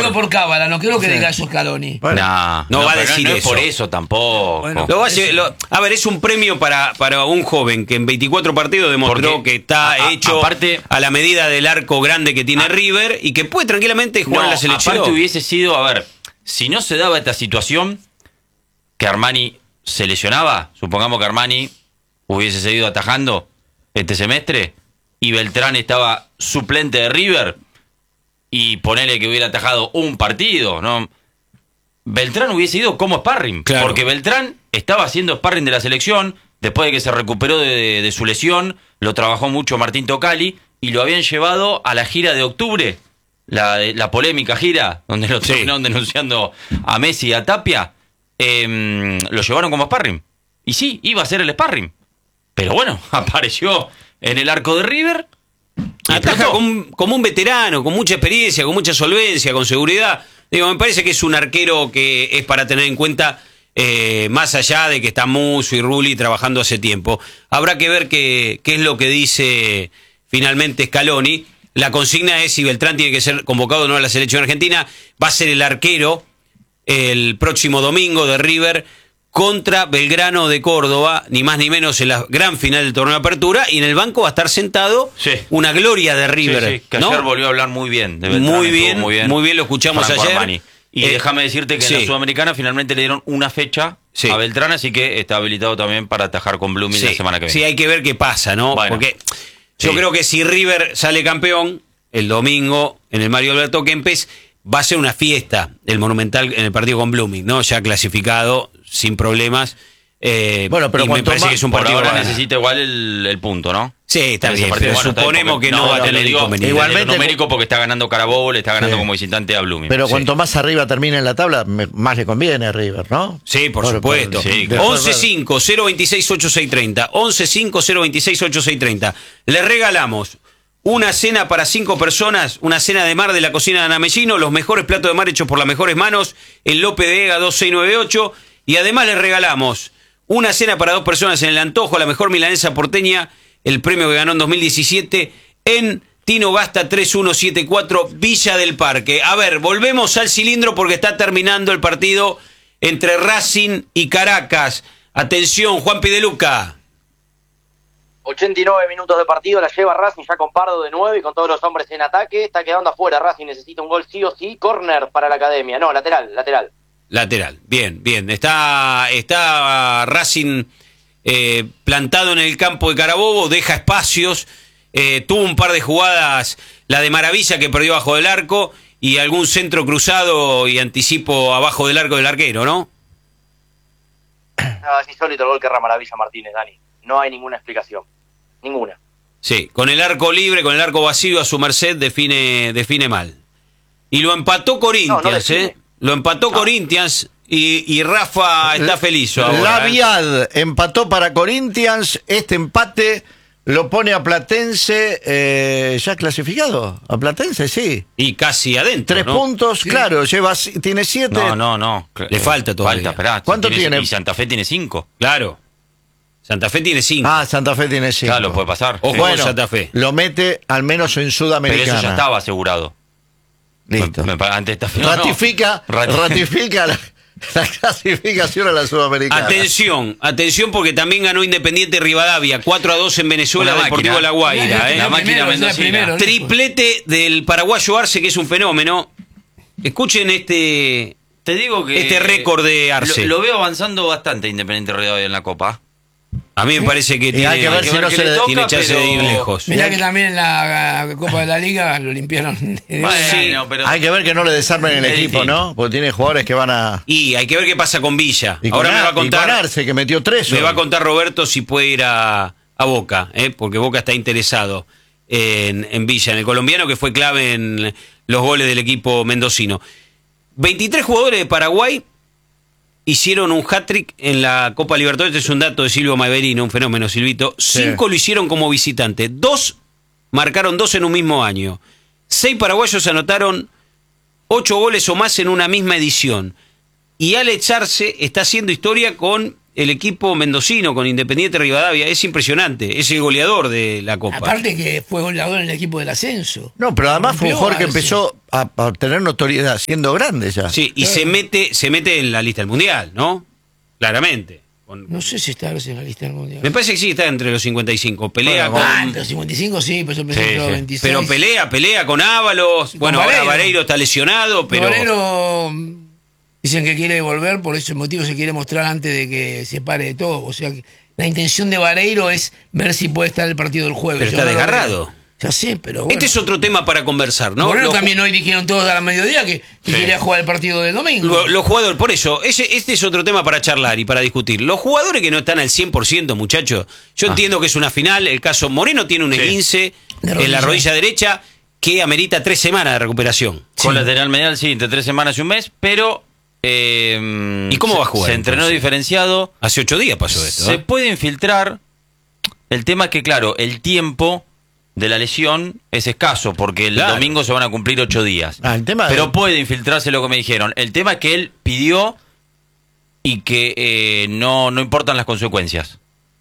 solo por cábala, no creo que diga eso Scaloni. Bueno, no va a decir no eso. Es por eso tampoco. Bueno, a ver, es un premio para un joven que en 24 partidos demostró que está hecho aparte, a la medida del arco grande que tiene River y que puede tranquilamente jugar en la selección. Aparte hubiese sido, a ver, si no se daba esta situación, que Armani se lesionaba, supongamos que Armani hubiese seguido atajando este semestre y Beltrán estaba suplente de River y ponele que hubiera atajado un partido, ¿no? Beltrán hubiese ido como sparring, claro. Porque Beltrán estaba haciendo sparring de la selección, después de que se recuperó de su lesión, lo trabajó mucho Martín Tocali y lo habían llevado a la gira de octubre, la polémica gira, donde lo terminaron denunciando a Messi y a Tapia, lo llevaron como sparring. Y sí, iba a ser el sparring. Pero bueno, apareció en el arco de River. Ataja como un veterano, con mucha experiencia, con mucha solvencia, con seguridad. Digo, me parece que es un arquero que es para tener en cuenta, más allá de que está Musso y Rulli trabajando hace tiempo. Habrá que ver qué es lo que dice finalmente Scaloni. La consigna es si Beltrán tiene que ser convocado o no a la selección argentina. Va a ser el arquero el próximo domingo de River contra Belgrano de Córdoba, ni más ni menos en la gran final del torneo de apertura, y en el banco va a estar sentado una gloria de River. Que ¿no? ayer volvió a hablar muy bien de Beltrán. Muy bien, lo escuchamos Franco ayer. Armani. Y déjame decirte que en la Sudamericana finalmente le dieron una fecha a Beltrán, así que está habilitado también para atajar con Blooming la semana que viene. Sí, hay que ver qué pasa, ¿no? Bueno, porque yo creo que si River sale campeón el domingo en el Mario Alberto Kempes, va a ser una fiesta el Monumental en el partido con Blooming, ¿no? Ya clasificado, sin problemas. Bueno, pero me parece que es un partido que necesita igual el punto, ¿no? Sí, está bien, partido, pero suponemos que no va a tener inconveniente. Igualmente numérico porque está ganando Carabobo, le está ganando como visitante a Blooming. Pero cuanto más arriba termine en la tabla, más le conviene a River, ¿no? Sí, por supuesto. 11-5-026-8630. 11-5-026-8630. Le regalamos una cena para 5 personas, una cena de mar de la cocina de Ana Mellino, los mejores platos de mar hechos por las mejores manos, en López de Vega 2698. Y además le regalamos una cena para 2 personas en el Antojo, la mejor milanesa porteña, el premio que ganó en 2017 en Tino Gasta 3174, Villa del Parque. A ver, volvemos al cilindro porque está terminando el partido entre Racing y Caracas. Atención, Juan Pideluca. 89 minutos de partido, la lleva Racing ya con Pardo de 9 y con todos los hombres en ataque. Está quedando afuera Racing, necesita un gol sí o sí. Córner para la Academia, no, lateral. Lateral, bien. Está Racing plantado en el campo de Carabobo, deja espacios, tuvo un par de jugadas, la de Maravilla que perdió bajo del arco y algún centro cruzado y anticipo abajo del arco del arquero, ¿no? Es insólito el gol que erra Maravilla Martínez, Dani. No hay ninguna explicación. Ninguna. Sí, con el arco libre, con el arco vacío a su merced define mal. Y lo empató Corinthians, Lo empató Corinthians y Rafa está feliz ahora. La Viad empató para Corinthians. Este empate lo pone a Platense ya clasificado. A Platense, sí. Y casi adentro, 3 puntos, sí. Claro, tiene 7. No. Le falta todavía. Esperá, ¿Cuánto tiene? Y Santa Fe tiene 5. Claro. Santa Fe tiene 5. Santa Fe tiene 5. Claro, lo puede pasar. Ojo con Santa Fe. Lo mete al menos en Sudamericana. Pero eso ya estaba asegurado. Listo. Ratifica la clasificación a la Sudamericana. Atención porque también ganó Independiente Rivadavia 4-2 en Venezuela, Deportivo La Guaira. La máquina mendocina. Triplete del paraguayo Arce, que es un fenómeno. Escuchen te digo que este récord de Arce. Lo veo avanzando bastante Independiente Rivadavia en la Copa. A mí me parece que tiene chance de ir lejos. Mirá que también en la Copa de la Liga lo limpiaron. Pero hay que ver que no le desarmen el equipo, ¿no? Porque tiene jugadores que van a... Y hay que ver qué pasa con Villa. Ahora me va a contar Arce, que metió 3. Me va a contar Roberto si puede ir a Boca, porque Boca está interesado en Villa, en el colombiano que fue clave en los goles del equipo mendocino. 23 jugadores de Paraguay hicieron un hat-trick en la Copa Libertadores. Este es un dato de Silvio Maeverino, un fenómeno, Silvito. 5 lo hicieron como visitante. 2 marcaron 2 en un mismo año. 6 paraguayos anotaron 8 goles o más en una misma edición. Y Alex Arce está haciendo historia con el equipo mendocino con Independiente Rivadavia es impresionante, es el goleador de la Copa. Aparte que fue goleador en el equipo del ascenso. No, pero además fue un Rompió jugador que a ese. empezó a tener notoriedad siendo grande ya. Sí, y se mete en la lista del Mundial, ¿no? Claramente. No sé si está en la lista del mundial. Me parece que sí está entre los 55. Pelea Bueno, Ah, con... entre los 55 sí, pero yo pensé que los 26. Pero pelea con Ábalos. Con Bueno, ahora Vareiro. Vareiro está lesionado, pero... Valero dicen que quiere volver, por ese motivo se quiere mostrar antes de que se pare de todo. O sea, que la intención de Vareiro es ver si puede estar el partido del jueves. Pero Yo está no lo desgarrado. veo. Ya sé, pero bueno. Este es otro tema para conversar, ¿no? Moreno Los- también hoy dijeron todos a la mediodía que quería jugar el partido del domingo. Los jugadores, por eso, este es otro tema para charlar y para discutir. Los jugadores que no están al 100%, muchachos, yo entiendo que es una final, el caso Moreno tiene un esguince De en la rodilla. rodilla derecha que amerita 3 semanas de recuperación. Con lateral medial, sí, entre 3 semanas y un mes, pero... ¿Y cómo va a jugar, Se entrenó entonces? diferenciado. Hace 8 días pasó esto. Se puede infiltrar. El tema es que, claro, el tiempo de la lesión es escaso, porque el Claro. domingo se van a cumplir 8 días. El tema Pero puede infiltrarse lo que me dijeron. El tema es que él pidió y que no importan las consecuencias.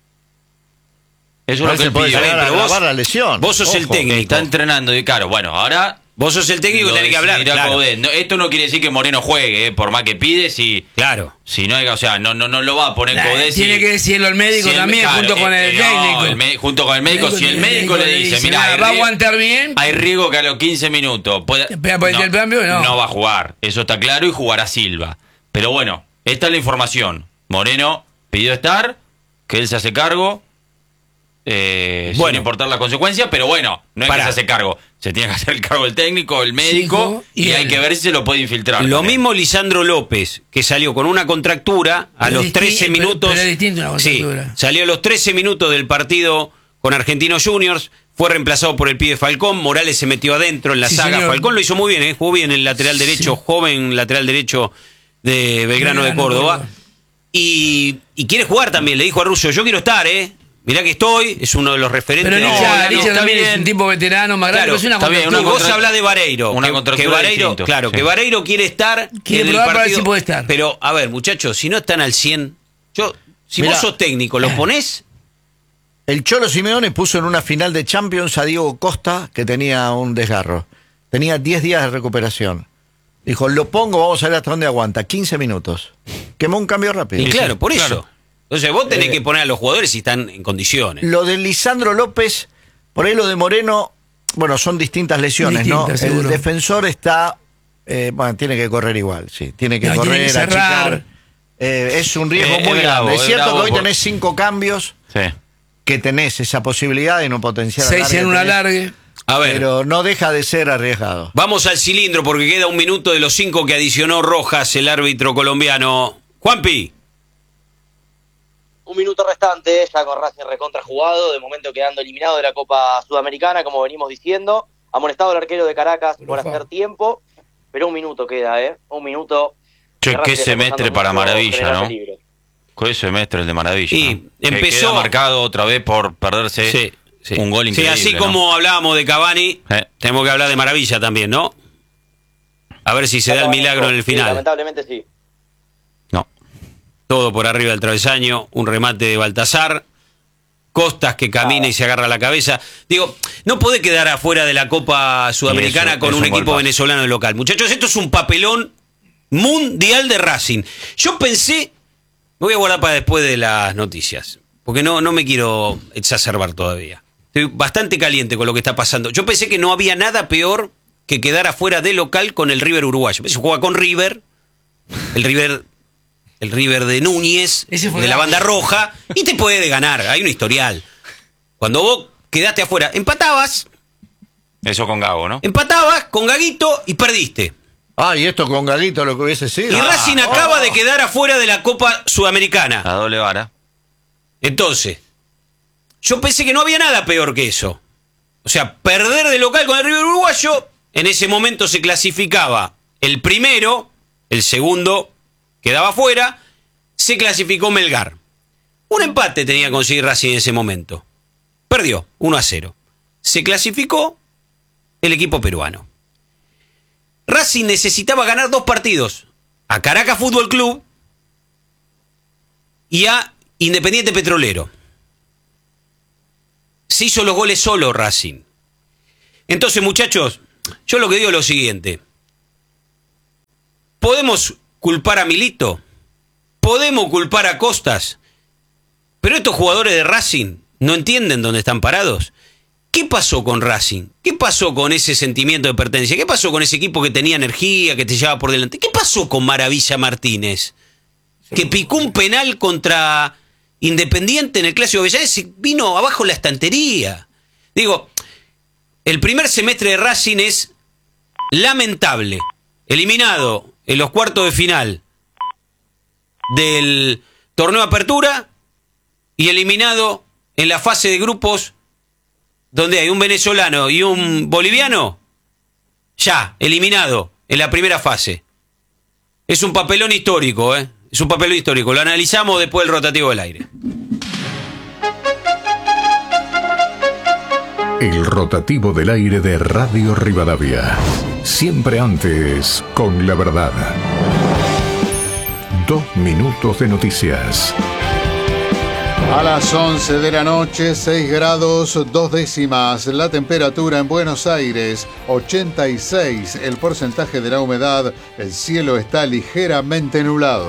Eso es lo que él puede pidió. llegar a pero vos- agravar la lesión. Vos sos el Ojo. técnico. Está entrenando y claro, bueno, ahora... Vos sos el técnico que lo tenés que hablar. decidirá Claro. Coudet. No, esto no quiere decir que Moreno juegue, por más que pide, Claro. si no hay, o sea, no lo va a poner Coudet. Tiene que decirlo el médico también, claro, junto con el técnico. Junto con el médico, si el médico le dice, mira, "Nada, va a aguantar bien". hay riesgo que a los 15 minutos pueda, Pero por el cambio, no. no va a jugar, eso está claro, y jugará Silva. Pero bueno, esta es la información. Moreno pidió estar, que él se hace cargo, sin Bueno. importar las consecuencias, pero bueno, no es Pará. que se hace cargo, se tiene que hacer el cargo el técnico, el médico, y hay él. que ver si se lo puede infiltrar. Lo también. mismo Lisandro López, que salió con una contractura a Pero los es 13 disti- minutos. pero es distinto una contractura. Sí, salió a los 13 minutos del partido con Argentinos Juniors, fue reemplazado por el pibe Falcón, Morales se metió adentro en la Sí, saga. señor. Falcón lo hizo muy bien, jugó bien el lateral derecho, Sí. joven lateral derecho de Belgrano de Córdoba. Y quiere jugar también, le dijo a Russo, yo quiero estar, mirá que estoy, es uno de los referentes. Pero del Licha, Belgrano. Licha está también es bien. un tipo veterano, más grande, Claro, pero es una está bien, Y una contractura. vos contra- hablás de Vareiro. una que contractura Vareiro, distinto, claro, sí. que Vareiro quiere estar Quiere en el probar para ver partido. si puede estar. Pero, a ver, muchachos, si no están al 100, si Mirá. vos sos técnico, ¿lo ponés? El Cholo Simeone puso en una final de Champions a Diego Costa, que tenía un desgarro. Tenía 10 días de recuperación. Dijo, lo pongo, vamos a ver hasta dónde aguanta. 15 minutos. Quemó un cambio rápido. Y claro, por eso. claro. Entonces vos tenés que poner a los jugadores si están en condiciones. Lo de Lisandro López, por ahí lo de Moreno, bueno, son distintas lesiones, Distintas, ¿no? seguro. El defensor está, bueno, tiene que correr igual, sí. Tiene que No, correr, tiene que cerrar. achicar. Es un riesgo Es muy bravo, grande. Es es cierto bravo que hoy por- tenés 5 cambios, Sí. que tenés esa posibilidad de no potenciar 6 en una largue. A ver, pero no deja de ser arriesgado. vamos al cilindro porque queda un minuto de los 5 que adicionó Rojas, el árbitro colombiano. Juanpi. Un minuto restante, ya con Racing recontra jugado, de momento quedando eliminado de la Copa Sudamericana, como venimos diciendo. Amonestado el arquero de Caracas por hacer tiempo, pero un minuto queda, Un minuto. Che, Que qué Racing está semestre pasando para mucho, Maravilla, generar ¿no? peligro. Qué semestre el de Maravilla. Y ¿no? Que empezó- queda marcado otra vez por perderse un gol increíble. Sí, así ¿no? como hablábamos de Cavani, tenemos que hablar de Maravilla también, ¿no? A ver si se da el milagro en el Sí, final. lamentablemente sí. No. Todo por arriba del travesaño, un remate de Baltasar, Costas que camina y se agarra la cabeza. Digo, no puede quedar afuera de la Copa Sudamericana Y eso- con es un un equipo golpazo. venezolano de local. Muchachos, esto es un papelón mundial de Racing. Yo pensé, me voy a guardar para después de las noticias, porque no me quiero exacerbar todavía. Estoy bastante caliente con lo que está pasando. Yo pensé que no había nada peor que quedar afuera de local con el River uruguayo. Se juega con River, el River de Núñez, Ese fue de la bravo. banda roja, y te puede ganar, hay un historial. Cuando vos quedaste afuera, empatabas Eso con Gago, ¿no? con Gaguito y perdiste. Ah, y esto con Gaguito lo que hubiese sido. Y Racing acaba de quedar afuera de la Copa Sudamericana. La doble vara. Entonces, yo pensé que no había nada peor que eso. O sea, perder de local con el River uruguayo, en ese momento se clasificaba el primero, el segundo quedaba fuera, se clasificó Melgar. Un empate tenía que conseguir Racing en ese momento. Perdió, 1-0. Se clasificó el equipo peruano. Racing necesitaba ganar 2 partidos. A Caracas Fútbol Club y a Independiente Petrolero. Se hizo los goles solo Racing. Entonces, muchachos, yo lo que digo es lo siguiente. ¿Podemos culpar a Milito? ¿Podemos culpar a Costas? Pero estos jugadores de Racing no entienden dónde están parados. ¿Qué pasó con Racing? ¿Qué pasó con ese sentimiento de pertenencia? ¿Qué pasó con ese equipo que tenía energía, que te llevaba por delante? ¿Qué pasó con Maravilla Martínez? Que picó un penal contra Independiente en el Clásico de Avellaneda, se vino abajo la estantería. Digo, el primer semestre de Racing es lamentable. Eliminado en los cuartos de final del torneo Apertura y eliminado en la fase de grupos donde hay un venezolano y un boliviano, ya, eliminado en la primera fase. Es un papelón histórico, ¿eh? Es un papelón histórico. Lo analizamos después del rotativo del aire. El rotativo del aire de Radio Rivadavia. Siempre antes, con la verdad. 2 minutos de noticias. A las 11 de la noche, 6 grados 2 décimas. La temperatura en Buenos Aires, 86. El porcentaje de la humedad, el cielo está ligeramente nublado.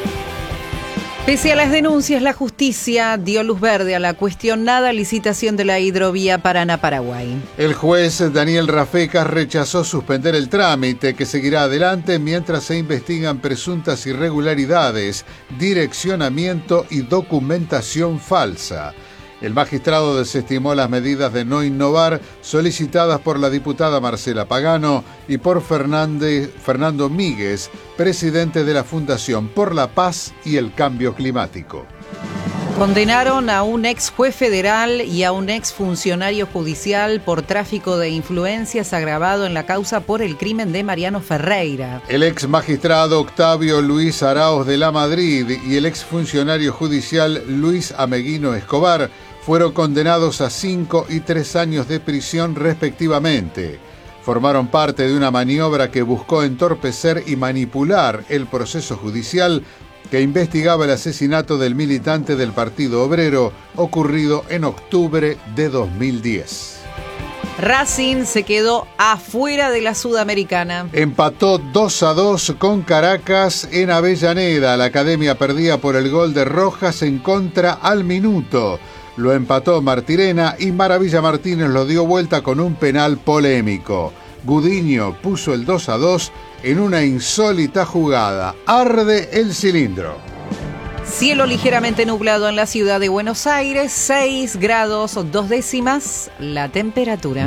Pese a las denuncias, la justicia dio luz verde a la cuestionada licitación de la hidrovía Paraná-Paraguay. El juez Daniel Rafecas rechazó suspender el trámite, que seguirá adelante mientras se investigan presuntas irregularidades, direccionamiento y documentación falsa. El magistrado desestimó las medidas de no innovar solicitadas por la diputada Marcela Pagano y por Fernando Míguez, presidente de la Fundación por la Paz y el Cambio Climático. Condenaron a un ex juez federal y a un ex funcionario judicial por tráfico de influencias agravado en la causa por el crimen de Mariano Ferreira. El ex magistrado Octavio Luis Araoz de la Madrid y el ex funcionario judicial Luis Ameguino Escobar fueron condenados a 5 y 3 años de prisión respectivamente. Formaron parte de una maniobra que buscó entorpecer y manipular el proceso judicial que investigaba el asesinato del militante del Partido Obrero ocurrido en octubre de 2010. Racing se quedó afuera de la Sudamericana. Empató 2-2 con Caracas en Avellaneda. La academia perdía por el gol de Rojas en contra al minuto. Lo empató Martirena y Maravilla Martínez lo dio vuelta con un penal polémico. Gudiño puso el 2-2 en una insólita jugada. Arde el cilindro. Cielo ligeramente nublado en la ciudad de Buenos Aires, 6 grados 2 décimas la temperatura.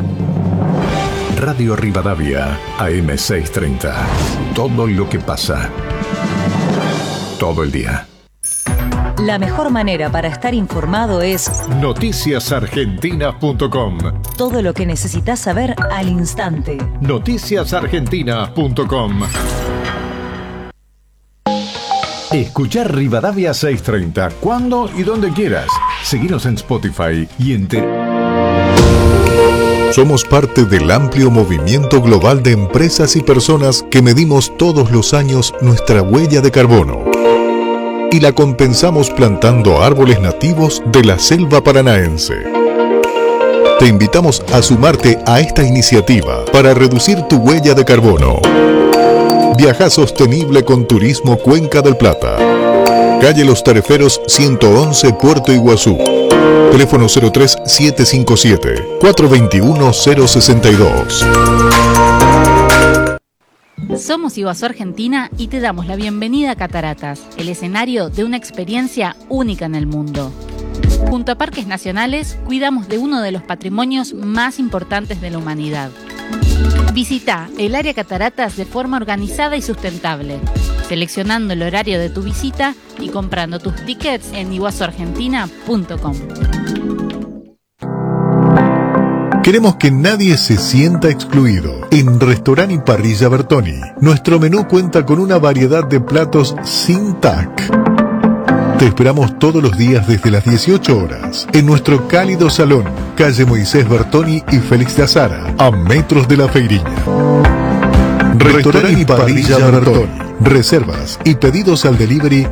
Radio Rivadavia, AM 630. Todo lo que pasa. Todo el día. La mejor manera para estar informado es noticiasargentinas.com. Todo lo que necesitas saber al instante. Noticiasargentinas.com. Escuchar Rivadavia 630 cuando y donde quieras. Seguinos en Spotify y en Somos parte del amplio movimiento global de empresas y personas que medimos todos los años nuestra huella de carbono y la compensamos plantando árboles nativos de la selva paranaense. Te invitamos a sumarte a esta iniciativa para reducir tu huella de carbono. Viaja sostenible con Turismo Cuenca del Plata. Calle Los Tareferos 111, Puerto Iguazú. Teléfono 03-757-421-062. Somos Iguazú Argentina y te damos la bienvenida a Cataratas, el escenario de una experiencia única en el mundo. Junto a Parques Nacionales, cuidamos de uno de los patrimonios más importantes de la humanidad. Visita el área Cataratas de forma organizada y sustentable, seleccionando el horario de tu visita y comprando tus tickets en iguazuargentina.com. Queremos que nadie se sienta excluido. En Restaurant y Parrilla Bertoni, nuestro menú cuenta con una variedad de platos sin TAC. Te esperamos todos los días desde las 18 horas en nuestro cálido salón, calle Moisés Bertoni y Félix de Azara, a metros de la Feiriña. Restaurant y Parrilla Bertoni. Reservas y pedidos al delivery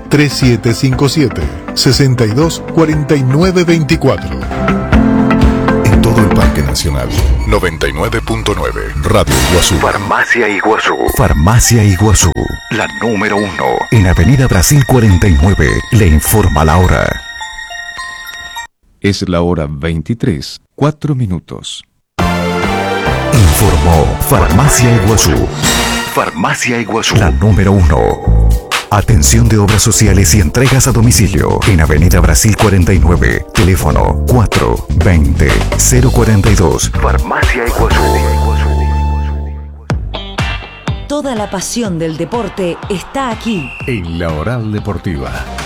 3757-624924. En todo el Parque Nacional. 99.9 Radio Iguazú. Farmacia Iguazú. Farmacia Iguazú. La número 1. En Avenida Brasil 49. Le informa la hora. Es la hora 23, 4 minutos. Informó Farmacia Iguazú. Farmacia Iguazú. La número 1. Atención de obras sociales y entregas a domicilio. En Avenida Brasil 49. Teléfono 420-042. Farmacia Iguazú. Toda la pasión del deporte está aquí. En la Oral Deportiva.